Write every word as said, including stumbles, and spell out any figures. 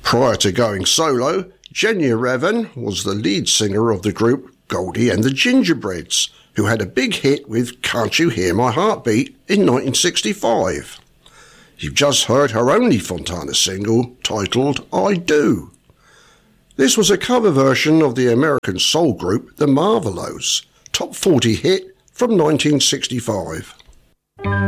Prior to going solo, Jenny Revan was the lead singer of the group Goldie and the Gingerbreads, who had a big hit with Can't You Hear My Heartbeat in nineteen sixty-five. You've just heard her only Fontana single, titled I Do. This was a cover version of the American soul group The Marvelows' top forty hit from nineteen sixty-five.